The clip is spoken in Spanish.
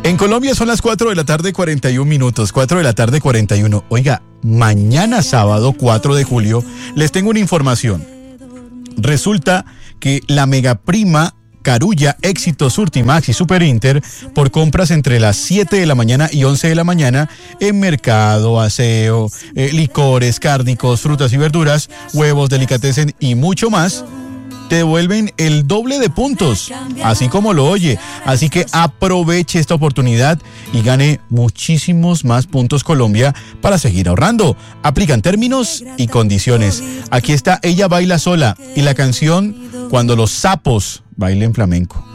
En Colombia son las 4 de la tarde 41 minutos, 4 de la tarde 41. Oiga, mañana sábado 4 de julio les tengo una información. Resulta que la megaprima Carulla, Éxito, Surtimax y Superinter por compras entre las 7 de la mañana y 11 de la mañana en mercado, aseo, licores, cárnicos, frutas y verduras, huevos, delicatessen y mucho más, te devuelven el doble de puntos, así como lo oye. Así que aproveche esta oportunidad y gane muchísimos más puntos Colombia para seguir ahorrando. Aplican términos y condiciones. Aquí está Ella Baila Sola y la canción Cuando los sapos bailen flamenco.